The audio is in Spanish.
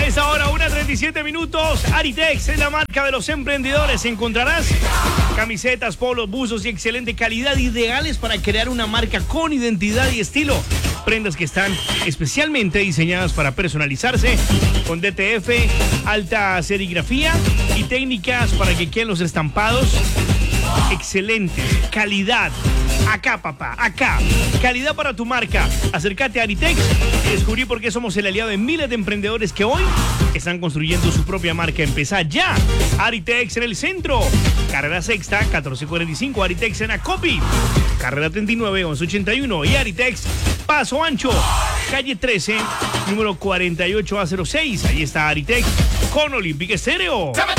esta hora, 1:37 minutos. Aritex es la marca de los emprendedores. Encontrarás camisetas, polos, buzos y excelente calidad, ideales para crear una marca con identidad y estilo. Prendas que están especialmente diseñadas para personalizarse con DTF, alta serigrafía y técnicas para que queden los estampados excelentes. Calidad. Acá, papá, acá. Calidad para tu marca. Acércate a Aritex y descubrí por qué somos el aliado de miles de emprendedores que hoy están construyendo su propia marca. Empezá ya. Aritex en el centro. Carrera Sexta, 1445. Aritex en Acopi. Carrera 39, 1181. Y Aritex Paso Ancho, calle 13, número 48A06. Ahí está Aritex con Olympic Estéreo.